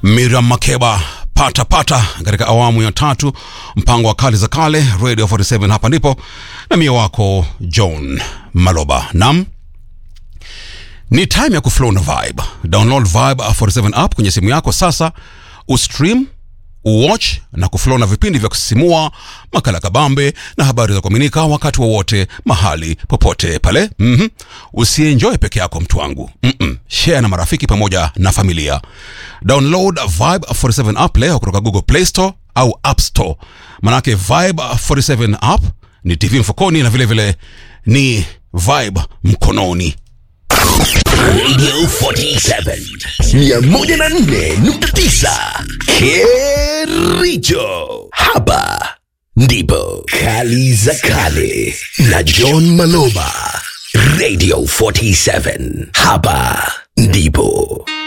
Miriam Makeba pata katika awamu ya 3 mpango wa kali za kale Radio 47. Hapa ndipo na mimi wako John Maloba. Ni time ya kuflow na vibe. Download Vibe 47 app kwenye simu yako sasa, ustream, uwatch na kuflow na vipindi vya kusisimua, makala kabambe na habari za kuaminika wakati wowote, mahali popote pale. Usienjoy peke yako mtu wangu. Share na marafiki pamoja na familia. Download Vibe 47 app leo kutoka Google Play Store au App Store. Manake Vibe 47 app ni TV mfukoni na vile ni vibe mkononi. Radio 47 104.9 Kericho. Hapa ndipo kali za kale na John Maloba. Radio 47 hapa ndipo.